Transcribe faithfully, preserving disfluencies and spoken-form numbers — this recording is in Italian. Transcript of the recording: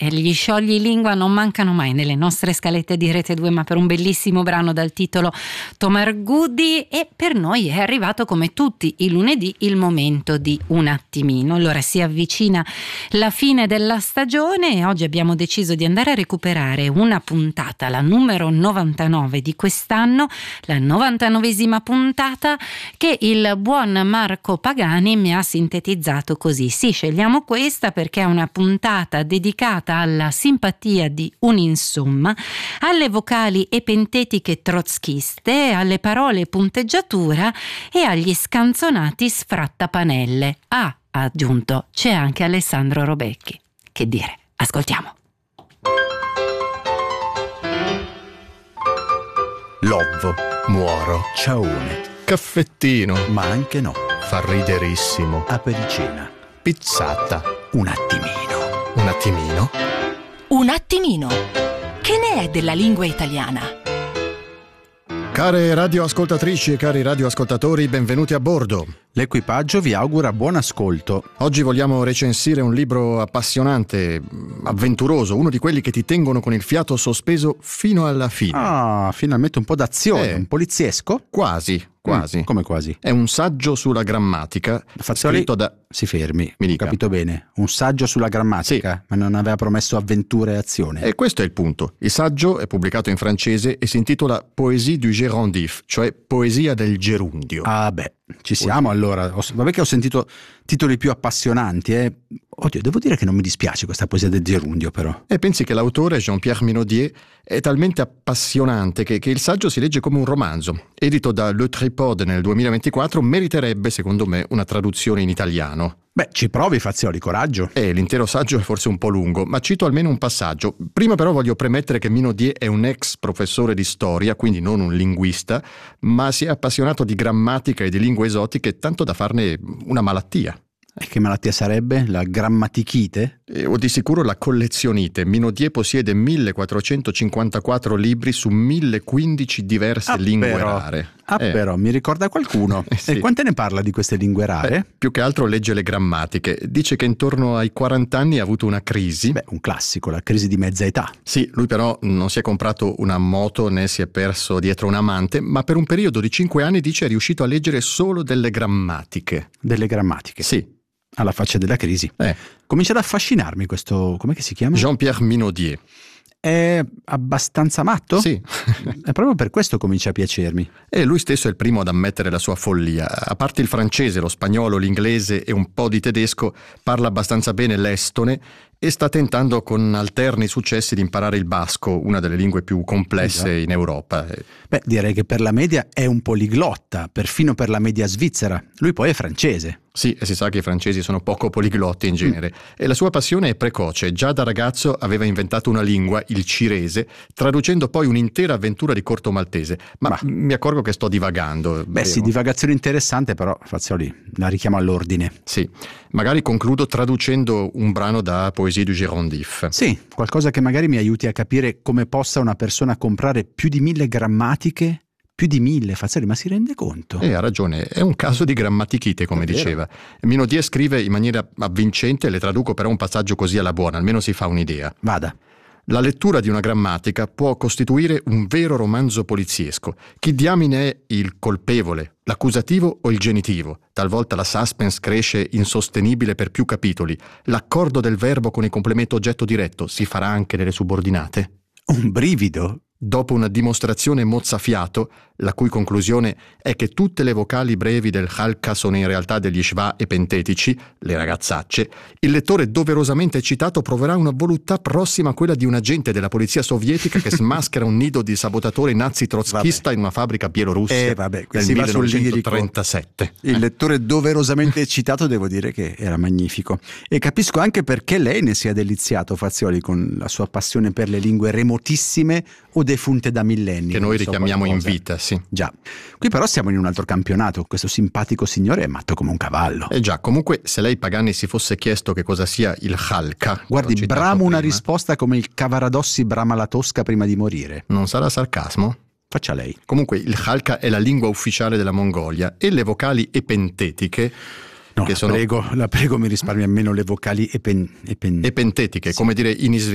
e gli sciogli lingua non mancano mai nelle nostre scalette di Rete due, ma per un bellissimo brano dal titolo Tomar Gudi, e per noi è arrivato come tutti i lunedì il momento di un attimino. Allora si avvicina la fine della stagione e oggi abbiamo deciso di andare a recuperare una puntata, la numero novantanove di quest'anno, la novantanovesima puntata, che il buon Marco Pagani mi ha sintetizzato così: sì, scegliamo questa perché è una puntata dedicata alla simpatia di un'insomma, alle vocali epentetiche trotskiste, alle parole punteggiatura e agli scanzonati sfrattapanelle. Ah, ha aggiunto, c'è anche Alessandro Robecchi. Che dire, ascoltiamo. Lovvo, muoro, ciaone, caffettino, ma anche no, fa riderissimo, apericena, pizzata, un attimino. Un attimino? Un attimino. Che ne è della lingua italiana? Care radioascoltatrici e cari radioascoltatori, benvenuti a bordo. L'equipaggio vi augura buon ascolto. Oggi vogliamo recensire un libro appassionante, avventuroso, uno di quelli che ti tengono con il fiato sospeso fino alla fine. Ah, finalmente un po' d'azione, Eh. un poliziesco? Quasi, quasi. Mm, come quasi? È un saggio sulla grammatica, Fazzoli, scritto da... si fermi, Mi ho dica. capito bene. Un saggio sulla grammatica, ma non aveva promesso avventure e azione. E questo è il punto. Il saggio è pubblicato in francese e si intitola Poésie du Gérondif, cioè Poesia del gerundio. Ah beh, ci siamo allora. Ho- Vabbè che ho sentito titoli più appassionanti, eh. Oddio, devo dire che non mi dispiace questa poesia del gerundio, però. E pensi che l'autore, Jean-Pierre Minaudier, è talmente appassionante che, che il saggio si legge come un romanzo. Edito da Le Tripode nel duemilaventiquattro, meriterebbe, secondo me, una traduzione in italiano. Beh, ci provi, Fazioli, coraggio. E l'intero saggio è forse un po' lungo, ma cito almeno un passaggio. Prima però voglio premettere che Minaudier è un ex professore di storia, quindi non un linguista, ma si è appassionato di grammatica e di lingue esotiche tanto da farne una malattia. E che malattia sarebbe? La grammatichite? E, o di sicuro la collezionite. Minaudier possiede millequattrocentocinquantaquattro libri su millequindici diverse Ah, lingue però. rare. Ah, Eh. però, mi ricorda qualcuno. Eh, sì. E quante ne parla di queste lingue rare? Beh, più che altro legge le grammatiche. Dice che intorno ai quaranta anni ha avuto una crisi. Beh, un classico, la crisi di mezza età. Sì, lui però non si è comprato una moto né si è perso dietro un amante, ma per un periodo di cinque anni dice è riuscito a leggere solo delle grammatiche. Delle grammatiche. Sì, Alla faccia della crisi. eh. Comincia ad affascinarmi questo... com'è che si chiama? Jean-Pierre Minaudier. È abbastanza matto? Sì. È proprio per questo comincia a piacermi. E lui stesso è il primo ad ammettere la sua follia. A parte il francese, lo spagnolo, l'inglese e un po' di tedesco, parla abbastanza bene l'estone e sta tentando con alterni successi di imparare il basco, una delle lingue più complesse in Europa. Beh, direi che per la media è un poliglotta, perfino per la media svizzera. Lui poi è francese. Sì, e si sa che i francesi sono poco poliglotti in genere. Mm. E la sua passione è precoce. Già da ragazzo aveva inventato una lingua, il cirese, traducendo poi un'intera avventura di corto maltese. Ma Bah. mi accorgo che sto divagando. Beh vero? sì, divagazione interessante, però Fazioli la richiamo all'ordine. Sì, magari concludo traducendo un brano da Poésie du Gérondif. Sì, qualcosa che magari mi aiuti a capire come possa una persona comprare più di mille grammatiche. Più di mille, Fazioli, ma si rende conto? E ha ragione, è un caso di grammatichite, come Davvero? diceva. Minaudier scrive in maniera avvincente, le traduco però un passaggio così alla buona, almeno si fa un'idea. Vada. La lettura di una grammatica può costituire un vero romanzo poliziesco. Chi diamine è il colpevole, l'accusativo o il genitivo? Talvolta la suspense cresce insostenibile per più capitoli. L'accordo del verbo con il complemento oggetto diretto si farà anche nelle subordinate? Un brivido? Dopo una dimostrazione mozzafiato, la cui conclusione è che tutte le vocali brevi del halka sono in realtà degli schwa epentetici, le ragazzacce, il lettore doverosamente eccitato proverà una voluttà prossima a quella di un agente della polizia sovietica che smaschera un nido di sabotatori nazi-trotskista in una fabbrica bielorussa Eh, vabbè, qui nel si va sul lirico. millenovecentotrentasette. Il lettore doverosamente eccitato, devo dire che era magnifico. E capisco anche perché lei ne sia deliziato, Fazioli, con la sua passione per le lingue remotissime o defunte da millenni. Che noi non so richiamiamo in qualcosa. vita, sì. Già, qui però siamo in un altro campionato. Questo simpatico signore è matto come un cavallo. Eh già, comunque se lei Pagani si fosse chiesto che cosa sia il halka, Guardi, l'ho citato bramo una prima, risposta come il Cavaradossi brama la Tosca prima di morire. non sarà sarcasmo? Faccia lei. Comunque il halka è la lingua ufficiale della Mongolia e le vocali epentetiche, No, che la sono prego, la prego mi risparmi almeno le vocali epen, epen... epentetiche, Sì. come dire in